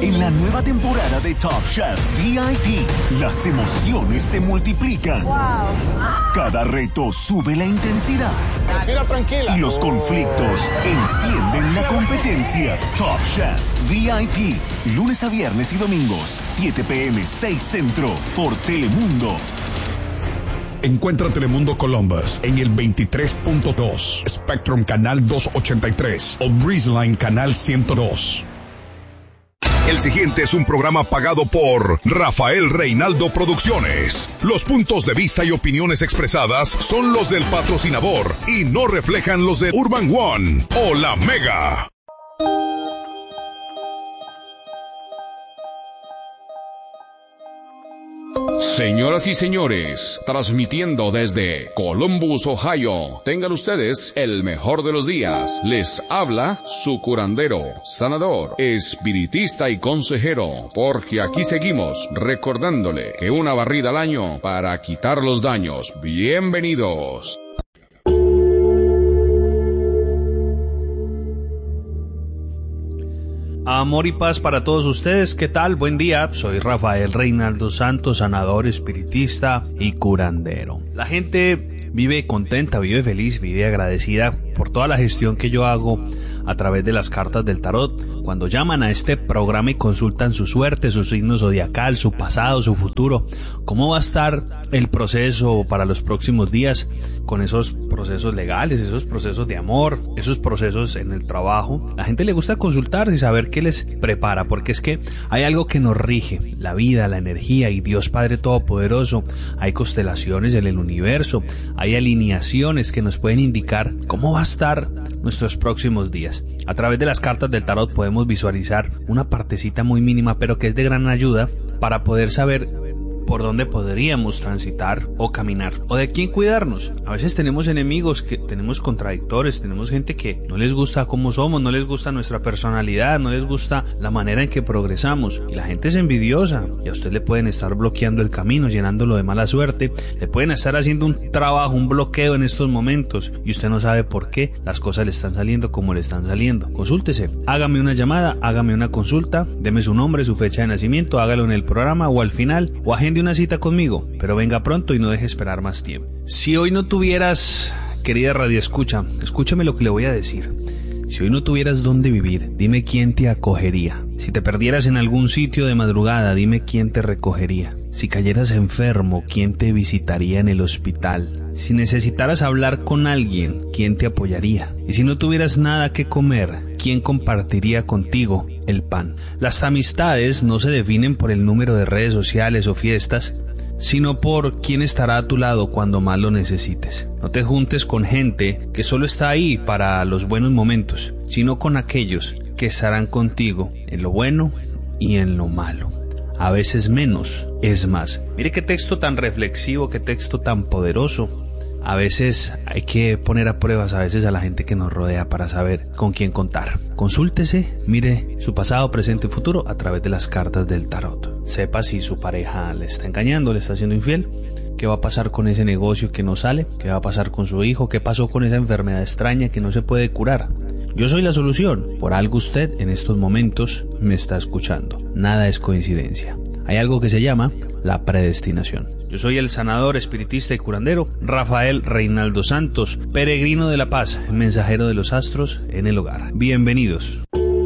En la nueva temporada de Top Chef VIP, las emociones se multiplican. ¡Wow! Cada reto sube la intensidad. Respira tranquila. Y los conflictos encienden la competencia. Top Chef VIP, lunes a viernes y domingos, 7 p.m., 6 Centro, por Telemundo. Encuentra Telemundo Columbus en el 23.2, Spectrum Canal 283 o Breezeline Canal 102. El siguiente es un programa pagado por Rafael Reinaldo Producciones. Los puntos de vista y opiniones expresadas son los del patrocinador y no reflejan los de Urban One o La Mega. Señoras y señores, transmitiendo desde Columbus, Ohio, tengan ustedes el mejor de los días. Les habla su curandero, sanador, espiritista y consejero, porque aquí seguimos recordándole que una barrida al año para quitar los daños. Bienvenidos. Amor y paz para todos ustedes, ¿qué tal? Buen día, soy Rafael Reinaldo Santos, sanador, espiritista y curandero. La gente vive contenta, vive feliz, vive agradecida por toda la gestión que yo hago a través de las cartas del tarot. Cuando llaman a este programa y consultan su suerte, su signo zodiacal, su pasado, su futuro, cómo va a estar el proceso para los próximos días con esos procesos legales, esos procesos de amor, esos procesos en el trabajo. La gente le gusta consultarse y saber qué les prepara, porque es que hay algo que nos rige, la vida, la energía y Dios Padre Todopoderoso. Hay constelaciones en el universo, hay alineaciones que nos pueden indicar cómo va a estar nuestros próximos días. A través de las cartas del tarot podemos visualizar una partecita muy mínima, pero que es de gran ayuda para poder saber por dónde podríamos transitar o caminar, o de quién cuidarnos. A veces tenemos enemigos, que tenemos contradictores, tenemos gente que no les gusta cómo somos, no les gusta nuestra personalidad, no les gusta la manera en que progresamos, y la gente es envidiosa, y a usted le pueden estar bloqueando el camino, llenándolo de mala suerte, le pueden estar haciendo un trabajo, un bloqueo en estos momentos, y usted no sabe por qué las cosas le están saliendo como le están saliendo. Consúltese, hágame una llamada, hágame una consulta, deme su nombre, su fecha de nacimiento, hágalo en el programa o al final, o agende una cita conmigo, pero venga pronto y no deje esperar más tiempo. Si hoy no tuvieras, querida radio escucha, escúchame lo que le voy a decir. Si hoy no tuvieras dónde vivir, dime quién te acogería. Si te perdieras en algún sitio de madrugada, dime quién te recogería. Si cayeras enfermo, ¿quién te visitaría en el hospital? Si necesitaras hablar con alguien, ¿quién te apoyaría? Y si no tuvieras nada que comer, ¿quién compartiría contigo el pan? Las amistades no se definen por el número de redes sociales o fiestas, sino por quién estará a tu lado cuando más lo necesites. No te juntes con gente que solo está ahí para los buenos momentos, sino con aquellos que estarán contigo en lo bueno y en lo malo. A veces menos es más. Mire qué texto tan reflexivo, qué texto tan poderoso. A veces hay que poner a pruebas a veces a la gente que nos rodea para saber con quién contar. Consúltese, mire su pasado, presente y futuro a través de las cartas del tarot. Sepa si su pareja le está engañando, le está siendo infiel. ¿Qué va a pasar con ese negocio que no sale? ¿Qué va a pasar con su hijo? ¿Qué pasó con esa enfermedad extraña que no se puede curar? Yo soy la solución. Por algo usted en estos momentos me está escuchando. Nada es coincidencia. Hay algo que se llama la predestinación. Yo soy el sanador, espiritista y curandero Rafael Reinaldo Santos, peregrino de la paz, mensajero de los astros en el hogar. Bienvenidos.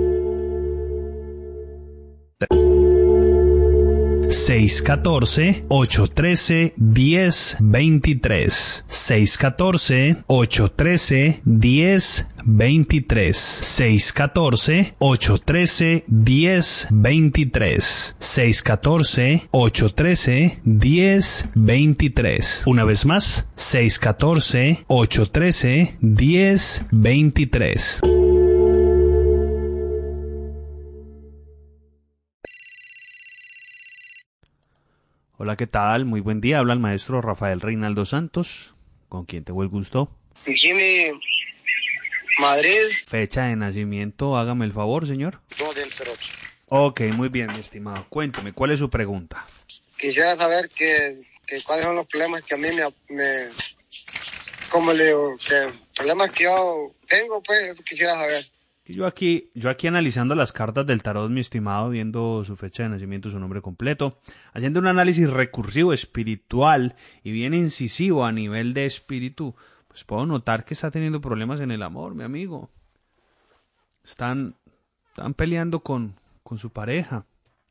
614-813-1023 614-813-1023 614-813-1023 614-813-1023. Una vez más, 614-813-1023. Hola, ¿qué tal? Muy buen día. Habla el maestro Rafael Reinaldo Santos. ¿Con quién tengo el gusto? Jimmy, Madrid. Fecha de nacimiento, hágame el favor, señor. 2 del 08. Ok, muy bien, mi estimado. Cuénteme, ¿cuál es su pregunta? Quisiera saber cuáles son los problemas que a mí como le digo, que problemas que yo tengo, pues, eso quisiera saber. Yo aquí analizando las cartas del tarot, mi estimado, viendo su fecha de nacimiento, su nombre completo, haciendo un análisis recursivo, espiritual y bien incisivo a nivel de espíritu, pues puedo notar que está teniendo problemas en el amor, mi amigo. Están peleando con su pareja.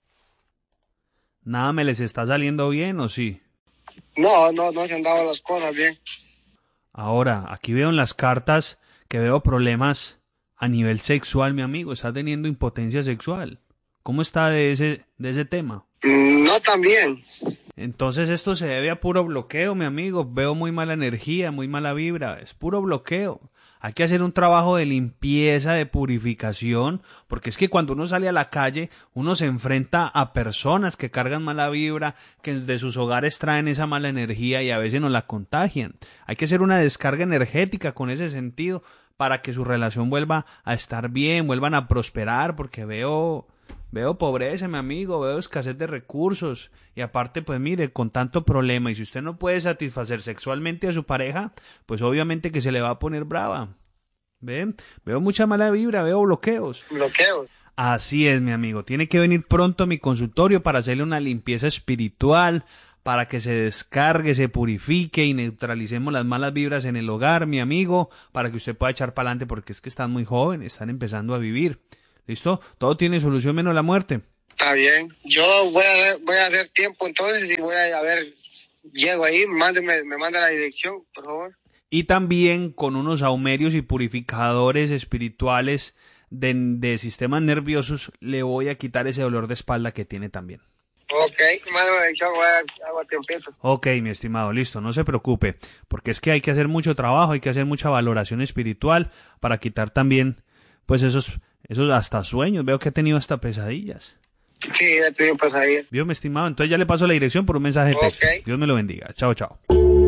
¿Nada me les está saliendo bien o sí? No se han dado las cosas bien. Ahora, aquí veo en las cartas que veo problemas a nivel sexual, mi amigo. Está teniendo impotencia sexual. ¿Cómo está de ese tema? No tan bien. Entonces esto se debe a puro bloqueo, mi amigo. Veo muy mala energía, muy mala vibra. Es puro bloqueo. Hay que hacer un trabajo de limpieza, de purificación, porque es que cuando uno sale a la calle, uno se enfrenta a personas que cargan mala vibra, que de sus hogares traen esa mala energía y a veces nos la contagian. Hay que hacer una descarga energética con ese sentido para que su relación vuelva a estar bien, vuelvan a prosperar, porque veo pobreza, mi amigo, veo escasez de recursos y aparte, pues mire, con tanto problema y si usted no puede satisfacer sexualmente a su pareja, pues obviamente que se le va a poner brava. ¿Ven? Veo mucha mala vibra, veo bloqueos. ¿Bloqueos? Así es, mi amigo, tiene que venir pronto a mi consultorio para hacerle una limpieza espiritual, para que se descargue, se purifique y neutralicemos las malas vibras en el hogar, mi amigo, para que usted pueda echar para adelante porque es que están muy jóvenes, están empezando a vivir. ¿Listo? Todo tiene solución menos la muerte. Está bien. Yo voy a hacer tiempo entonces y voy a ver, llego ahí, me manda la dirección, por favor. Y también con unos saumerios y purificadores espirituales de sistemas nerviosos le voy a quitar ese dolor de espalda que tiene también. Ok, manda la dirección, hago tiempito. Ok, mi estimado, listo, no se preocupe, porque es que hay que hacer mucho trabajo, hay que hacer mucha valoración espiritual para quitar también, pues esos hasta sueños, veo que ha tenido hasta pesadillas. Sí, he tenido pesadillas. ¿Vio, mi estimado? Entonces ya le paso la dirección por un mensaje de texto. Okay. Dios me lo bendiga. Chao, chao.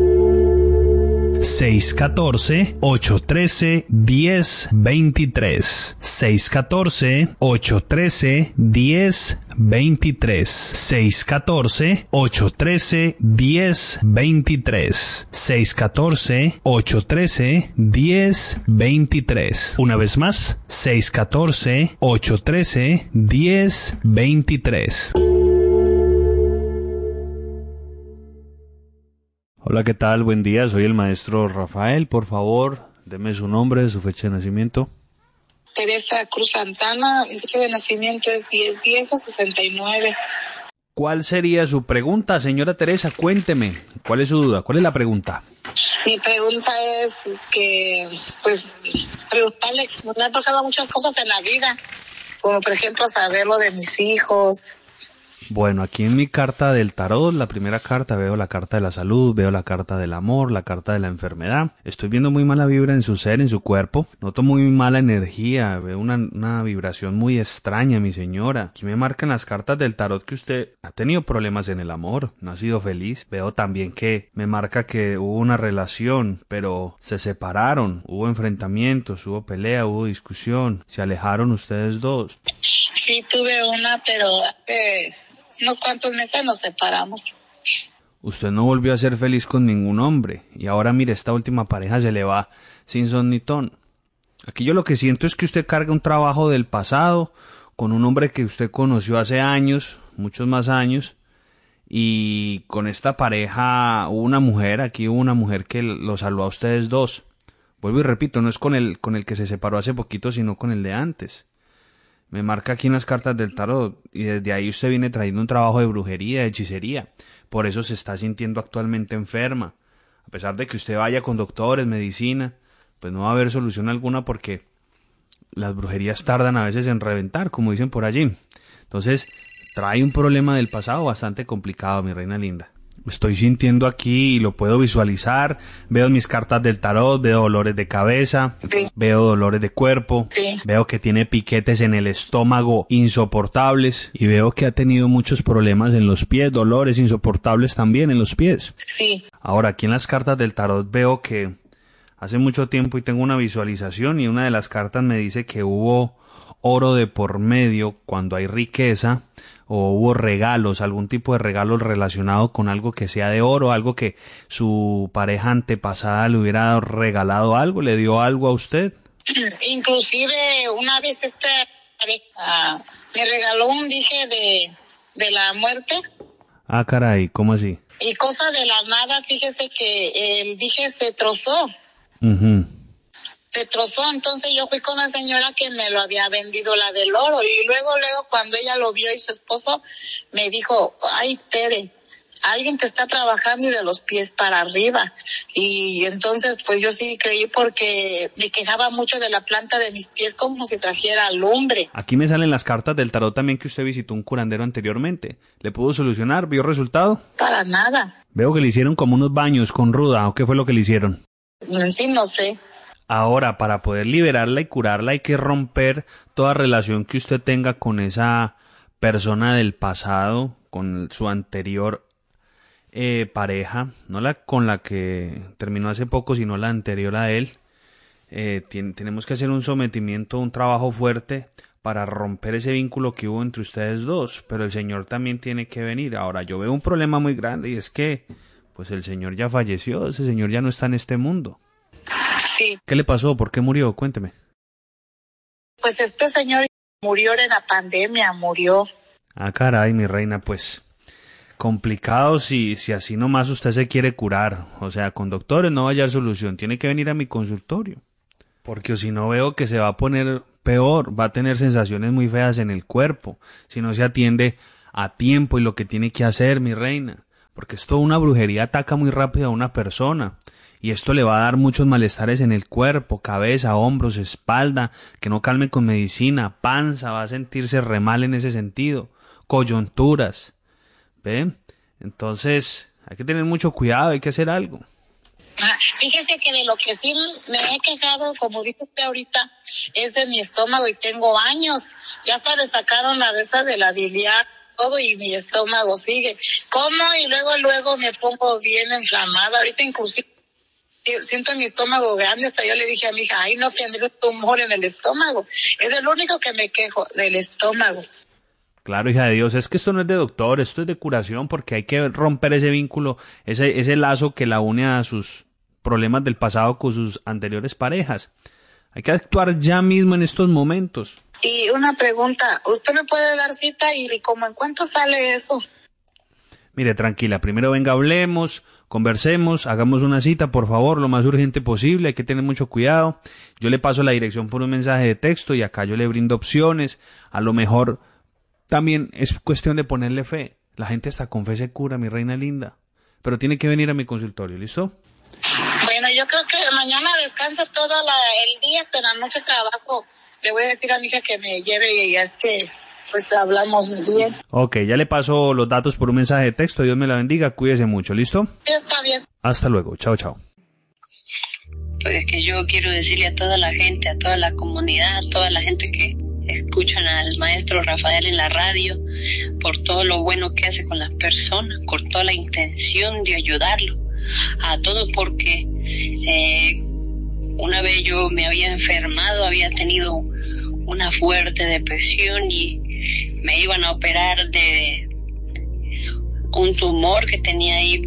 614-813-1023. 614-813-1023. 614-813-1023. 614-813-1023. Una vez más, 614-813-1023. Hola, ¿qué tal? Buen día, soy el maestro Rafael. Por favor, deme su nombre, su fecha de nacimiento. Teresa Cruz Santana, mi fecha de nacimiento es 10/10/69. ¿Cuál sería su pregunta, señora Teresa? Cuénteme, ¿cuál es su duda? ¿Cuál es la pregunta? Mi pregunta es que, pues, preguntarle, me han pasado muchas cosas en la vida, como por ejemplo saber lo de mis hijos. Bueno, aquí en mi carta del tarot, la primera carta, veo la carta de la salud, veo la carta del amor, la carta de la enfermedad. Estoy viendo muy mala vibra en su ser, en su cuerpo. Noto muy mala energía, veo una vibración muy extraña, mi señora. Aquí me marcan las cartas del tarot que usted ha tenido problemas en el amor, no ha sido feliz. Veo también que me marca que hubo una relación, pero se separaron, hubo enfrentamientos, hubo pelea, hubo discusión, se alejaron ustedes dos. Sí, tuve una, pero unos cuantos meses nos separamos. Usted no volvió a ser feliz con ningún hombre y ahora mire, esta última pareja se le va sin son ni ton. Aquí yo lo que siento es que usted carga un trabajo del pasado con un hombre que usted conoció hace años, muchos más años, y con esta pareja hubo una mujer que lo salvó a ustedes dos. Vuelvo y repito, no es con el que se separó hace poquito, sino con el de antes. Me marca aquí en las cartas del tarot y desde ahí usted viene trayendo un trabajo de brujería, de hechicería. Por eso se está sintiendo actualmente enferma. A pesar de que usted vaya con doctores, medicina, pues no va a haber solución alguna porque las brujerías tardan a veces en reventar, como dicen por allí. Entonces, trae un problema del pasado bastante complicado, mi reina linda. Estoy sintiendo aquí y lo puedo visualizar. Veo mis cartas del tarot, veo dolores de cabeza, Sí. Veo dolores de cuerpo, Sí. Veo que tiene piquetes en el estómago insoportables y veo que ha tenido muchos problemas en los pies, dolores insoportables también en los pies. Sí. Ahora, aquí en las cartas del tarot veo que hace mucho tiempo y tengo una visualización y una de las cartas me dice que hubo oro de por medio cuando hay riqueza, o hubo regalos, algún tipo de regalo relacionado con algo que sea de oro, algo que su pareja antepasada le hubiera regalado algo, le dio algo a usted, Inclusive una vez me regaló un dije de la muerte. Ah, caray, ¿cómo así? Y cosa de la nada, fíjese que el dije se trozó. Uh-huh. Se trozó, entonces yo fui con la señora que me lo había vendido, la del oro, y luego cuando ella lo vio y su esposo me dijo, ay, Tere, alguien te está trabajando y de los pies para arriba. Y entonces pues yo sí creí porque me quejaba mucho de la planta de mis pies como si trajera lumbre. Aquí me salen las cartas del tarot también que usted visitó un curandero anteriormente. ¿Le pudo solucionar? ¿Vio resultado? Para nada. Veo que le hicieron como unos baños con ruda, ¿o qué fue lo que le hicieron? Sí, no sé. Ahora, para poder liberarla y curarla hay que romper toda relación que usted tenga con esa persona del pasado, con su anterior pareja, no la con la que terminó hace poco, sino la anterior a él. Tenemos que hacer un sometimiento, un trabajo fuerte para romper ese vínculo que hubo entre ustedes dos, pero el Señor también tiene que venir. Ahora, yo veo un problema muy grande y es que pues el Señor ya falleció, ese Señor ya no está en este mundo. Sí. ¿Qué le pasó? ¿Por qué murió? Cuénteme. Pues este señor murió en la pandemia, murió. Ah, caray, mi reina, pues complicado si así nomás usted se quiere curar. O sea, con doctores no va a hallar solución. Tiene que venir a mi consultorio. Porque si no veo que se va a poner peor, va a tener sensaciones muy feas en el cuerpo. Si no se atiende a tiempo y lo que tiene que hacer, mi reina. Porque esto, una brujería ataca muy rápido a una persona. Y esto le va a dar muchos malestares en el cuerpo, cabeza, hombros, espalda, que no calme con medicina, panza, va a sentirse re mal en ese sentido, coyunturas. ¿Ve? Entonces, hay que tener mucho cuidado, hay que hacer algo. Fíjese que de lo que sí me he quejado, como dijo usted ahorita, es de mi estómago y tengo años. Ya hasta le sacaron la de esa de la biliar, todo, y mi estómago sigue. Como y luego me pongo bien inflamada. Ahorita inclusive siento mi estómago grande, hasta yo le dije a mi hija, ay, no tendré un tumor en el estómago. Es el único que me quejo, del estómago. Claro, hija de Dios, es que esto no es de doctor, esto es de curación, porque hay que romper ese vínculo, ese lazo que la une a sus problemas del pasado con sus anteriores parejas. Hay que actuar ya mismo en estos momentos. Y una pregunta, ¿usted me puede dar cita y como en cuánto sale eso? Mire, tranquila, primero venga, hablemos, conversemos, hagamos una cita, por favor, lo más urgente posible, hay que tener mucho cuidado. Yo le paso la dirección por un mensaje de texto y acá yo le brindo opciones. A lo mejor también es cuestión de ponerle fe. La gente hasta con fe se cura, mi reina linda. Pero tiene que venir a mi consultorio, ¿listo? Bueno, yo creo que mañana descanso todo el día, hasta la noche trabajo. Le voy a decir a mi hija que me lleve y pues hablamos bien. Ok, ya le paso los datos por un mensaje de texto. Dios me la bendiga, cuídese mucho, ¿listo? Sí, está bien. Hasta luego, chao, chao. Pues que yo quiero decirle a toda la gente, a toda la comunidad, a toda la gente que escuchan al maestro Rafael en la radio, por todo lo bueno que hace con las personas, por toda la intención de ayudarlo, a todos, porque una vez yo me había enfermado, había tenido una fuerte depresión y me iban a operar de un tumor que tenía ahí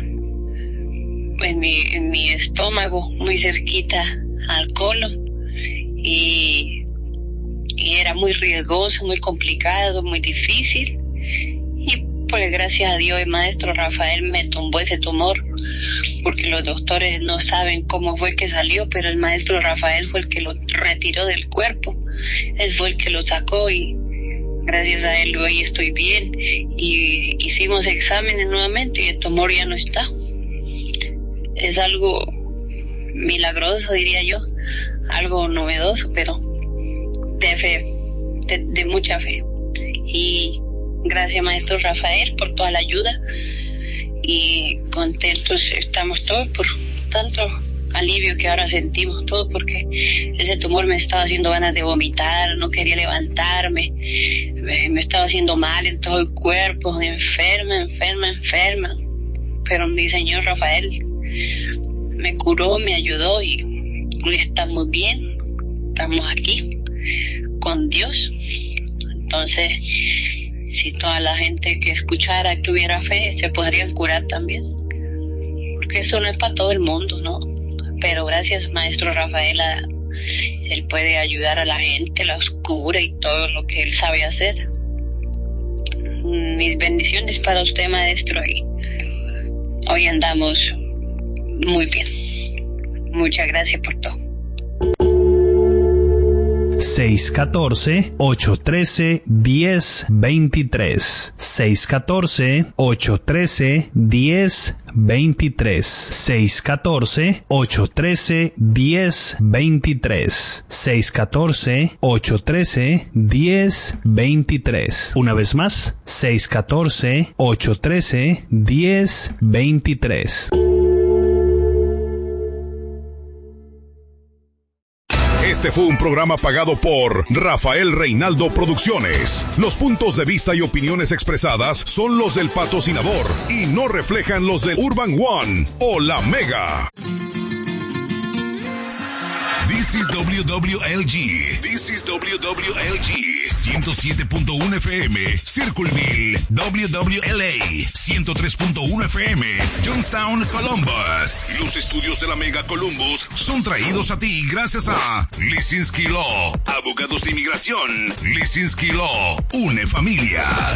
en mi estómago, muy cerquita al colon, y era muy riesgoso, muy complicado, muy difícil, y pues gracias a Dios el maestro Rafael me tumbó ese tumor, porque los doctores no saben cómo fue que salió, pero el maestro Rafael fue el que lo retiró del cuerpo, él fue el que lo sacó y gracias a él hoy estoy bien, y hicimos exámenes nuevamente y el tumor ya no está. Es algo milagroso, diría yo, algo novedoso, pero de fe, de mucha fe. Y gracias maestro Rafael por toda la ayuda, y contentos estamos todos por tanto alivio que ahora sentimos todos, porque ese tumor me estaba haciendo ganas de vomitar, no quería levantarme, me estaba haciendo mal en todo el cuerpo, enferma, pero mi señor Rafael me curó, me ayudó y hoy estamos bien, estamos aquí con Dios. Entonces, si toda la gente que escuchara tuviera fe, se podrían curar también, porque eso no es para todo el mundo, ¿no? Pero gracias maestro Rafael Él puede ayudar a la gente, la oscura y todo lo que él sabe hacer. Mis bendiciones para usted, maestro, y hoy andamos muy bien. Muchas gracias por todo. 614-813-1023. 614-813-1023. 614-813-1023. 614-813-1023. Una vez más, 614-813-1023. Este fue un programa pagado por Rafael Reinaldo Producciones. Los puntos de vista y opiniones expresadas son los del patrocinador y no reflejan los de Urban One o La Mega. This is WWLG. This is WWLG. 107.1 FM. Circleville, WWLA. 103.1 FM. Johnstown, Columbus. Los estudios de La Mega Columbus son traídos a ti gracias a Lisinski Law. Abogados de inmigración. Lisinski Law. Une familia.